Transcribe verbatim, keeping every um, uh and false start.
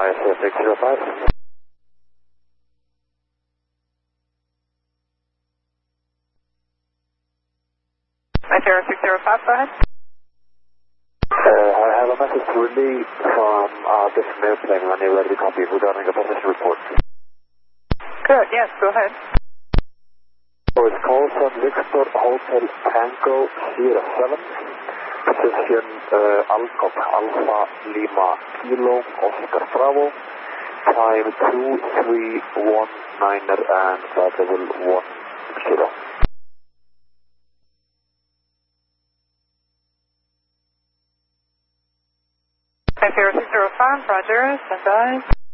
via six zero five. Nigeria six zero five, go ahead. Uh, I have a message to relay from a different airplane when you're ready to copy regarding a position report. Good, yes, go ahead. So it's call from Victor Hotel Tango Sierra seven, position uh, Alcop Alpha Lima Kilo Oscar Bravo, time two three one niner and flight level one zero. Nigeria six zero five, roger, stand by.